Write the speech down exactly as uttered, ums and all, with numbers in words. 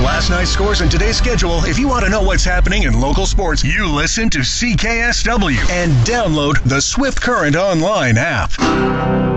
last night's scores and today's schedule. If you want to know what's happening in local sports, you listen to C K S W and download the Swift Current Online app.